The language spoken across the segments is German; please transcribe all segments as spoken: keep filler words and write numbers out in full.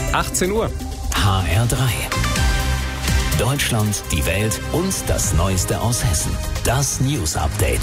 achtzehn Uhr. H R drei. Deutschland, die Welt und das Neueste aus Hessen. Das News Update.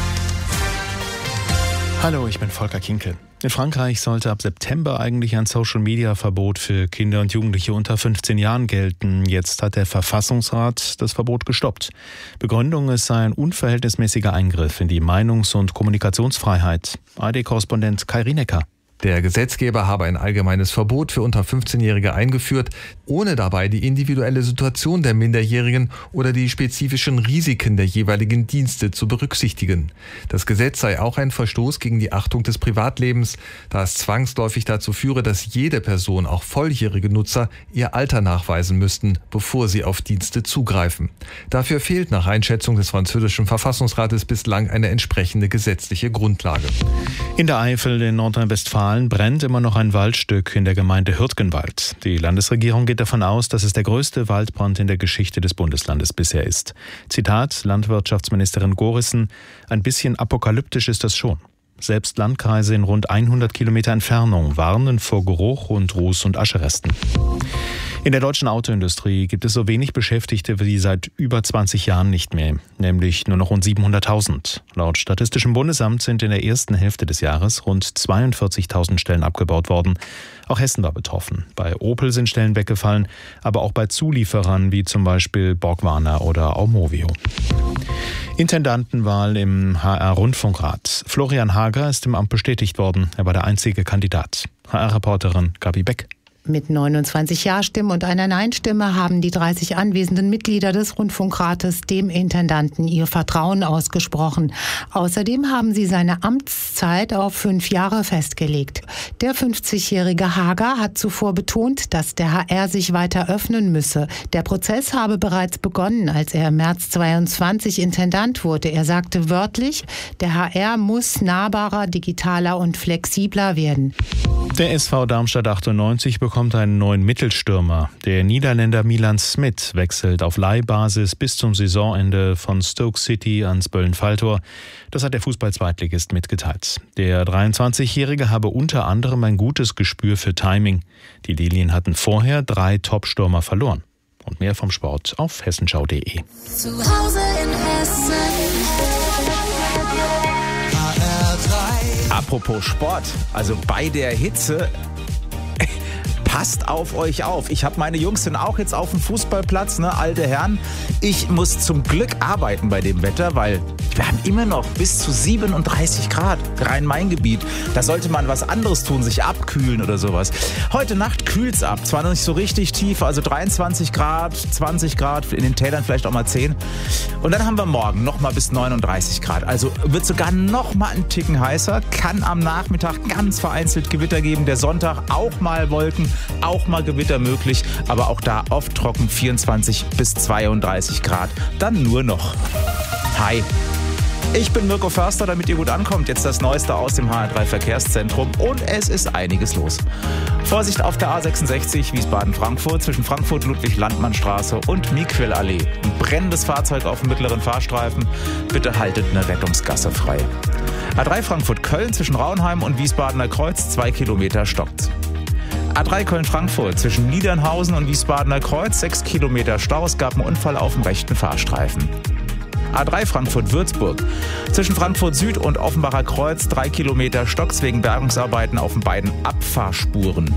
Hallo, ich bin Volker Kinkel. In Frankreich sollte ab September eigentlich ein Social-Media-Verbot für Kinder und Jugendliche unter fünfzehn Jahren gelten. Jetzt hat der Verfassungsrat das Verbot gestoppt. Begründung, es sei ein unverhältnismäßiger Eingriff in die Meinungs- und Kommunikationsfreiheit. A R D-Korrespondent Kai Rienecker. Der Gesetzgeber habe ein allgemeines Verbot für unter fünfzehnjährige eingeführt, ohne dabei die individuelle Situation der Minderjährigen oder die spezifischen Risiken der jeweiligen Dienste zu berücksichtigen. Das Gesetz sei auch ein Verstoß gegen die Achtung des Privatlebens, da es zwangsläufig dazu führe, dass jede Person, auch volljährige Nutzer, ihr Alter nachweisen müssten, bevor sie auf Dienste zugreifen. Dafür fehlt nach Einschätzung des französischen Verfassungsrates bislang eine entsprechende gesetzliche Grundlage. In der Eifel in Nordrhein-Westfalen brennt immer noch ein Waldstück in der Gemeinde Hürtgenwald. Die Landesregierung geht davon aus, dass es der größte Waldbrand in der Geschichte des Bundeslandes bisher ist. Zitat Landwirtschaftsministerin Gorissen: Ein bisschen apokalyptisch ist das schon. Selbst Landkreise in rund hundert Kilometer Entfernung warnen vor Geruch und Ruß- und Ascheresten. In der deutschen Autoindustrie gibt es so wenig Beschäftigte wie seit über zwanzig Jahren nicht mehr, nämlich nur noch rund siebenhunderttausend. Laut Statistischem Bundesamt sind in der ersten Hälfte des Jahres rund zweiundvierzigtausend Stellen abgebaut worden. Auch Hessen war betroffen. Bei Opel sind Stellen weggefallen, aber auch bei Zulieferern wie zum Beispiel Borgwarner oder Aumovio. Intendantenwahl im H R-Rundfunkrat. Florian Hager ist im Amt bestätigt worden. Er war der einzige Kandidat. H R-Reporterin Gabi Beck. Mit neunundzwanzig Ja-Stimmen und einer Nein-Stimme haben die dreißig anwesenden Mitglieder des Rundfunkrates dem Intendanten ihr Vertrauen ausgesprochen. Außerdem haben sie seine Amtszeit auf fünf Jahre festgelegt. Der fünfzigjährige Hager hat zuvor betont, dass der H R sich weiter öffnen müsse. Der Prozess habe bereits begonnen, als er im März zweiundzwanzig Intendant wurde. Er sagte wörtlich, der H R muss nahbarer, digitaler und flexibler werden. Der S V Darmstadt achtundneunzig bekommt einen neuen Mittelstürmer. Der Niederländer Milan Smit wechselt auf Leihbasis bis zum Saisonende von Stoke City ans Böllen-Falltor. Das hat der Fußball-Zweitligist mitgeteilt. Der dreiundzwanzigjährige habe unter anderem ein gutes Gespür für Timing. Die Lilien hatten vorher drei Top-Stürmer verloren. Und mehr vom Sport auf hessenschau punkt de. Zu Hause in Hessen. Apropos Sport, also bei der Hitze, passt auf euch auf. Ich habe meine Jungs sind auch jetzt auf dem Fußballplatz, ne, alte Herren. Ich muss zum Glück arbeiten bei dem Wetter, weil wir haben immer noch bis zu siebenunddreißig Grad, Rhein-Main-Gebiet. Da sollte man was anderes tun, sich abkühlen oder sowas. Heute Nacht kühlt's ab, zwar noch nicht so richtig tief, also dreiundzwanzig Grad, zwanzig Grad, in den Tälern vielleicht auch mal zehn. Und dann haben wir morgen noch mal bis neununddreißig Grad. Also wird sogar noch mal einen Ticken heißer, kann am Nachmittag ganz vereinzelt Gewitter geben. Der Sonntag auch mal Wolken, auch mal Gewitter möglich, aber auch da oft trocken, vierundzwanzig bis zweiunddreißig Grad. Dann nur noch. Hi. Ich bin Mirko Förster, damit ihr gut ankommt. Jetzt das Neueste aus dem H R drei Verkehrszentrum und es ist einiges los. Vorsicht auf der A sechsundsechzig Wiesbaden-Frankfurt zwischen Frankfurt-Ludwig-Landmann-Straße und Miquel-Allee. Ein brennendes Fahrzeug auf dem mittleren Fahrstreifen. Bitte haltet eine Rettungsgasse frei. A drei Frankfurt-Köln zwischen Rauenheim und Wiesbadener Kreuz, zwei Kilometer stockt. A drei Köln-Frankfurt zwischen Niedernhausen und Wiesbadener Kreuz, sechs Kilometer Stau. Es gab einen Unfall auf dem rechten Fahrstreifen. A drei Frankfurt-Würzburg zwischen Frankfurt Süd und Offenbacher Kreuz, drei Kilometer Stocks wegen Bergungsarbeiten auf den beiden Abfahrspuren.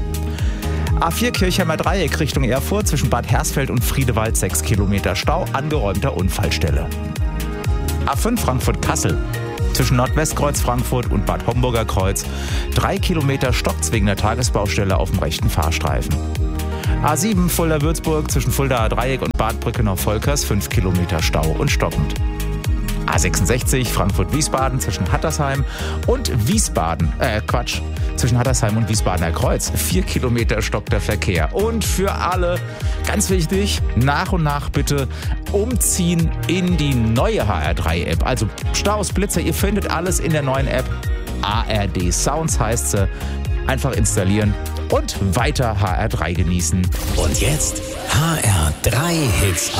A vier Kirchheimer Dreieck Richtung Erfurt zwischen Bad Hersfeld und Friedewald, sechs Kilometer Stau, angeräumter Unfallstelle. A fünf Frankfurt-Kassel zwischen Nordwestkreuz Frankfurt und Bad Homburger Kreuz, drei Kilometer Stocks wegen der Tagesbaustelle auf dem rechten Fahrstreifen. A sieben Fulda-Würzburg zwischen Fuldaer Dreieck und Bad Brückenau-Volkers, fünf Kilometer Stau und stockend. A sechsundsechzig Frankfurt-Wiesbaden zwischen Hattersheim und Wiesbaden, äh Quatsch, zwischen Hattersheim und Wiesbadener Kreuz, vier Kilometer stockter Verkehr. Und für alle, ganz wichtig, nach und nach bitte umziehen in die neue H R drei App. Also Staus, Blitzer, ihr findet alles in der neuen App. A R D Sounds heißt sie. Einfach installieren und weiter H R drei genießen. Und jetzt H R drei Hits